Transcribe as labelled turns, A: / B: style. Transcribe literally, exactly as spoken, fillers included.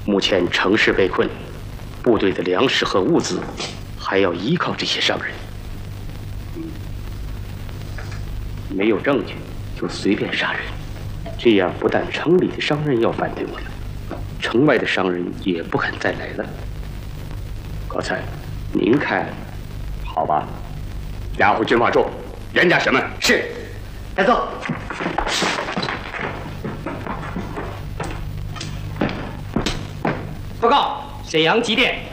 A: 目前城市被困，部队的粮食和物资还要依靠这些商人。没有证据就随便杀人，这样不但城里的商人要反对我们，城外的商人也不肯再来了。高参，您看好吧？押回军法处，严加审问。是，带走。
B: 报告，沈阳急电，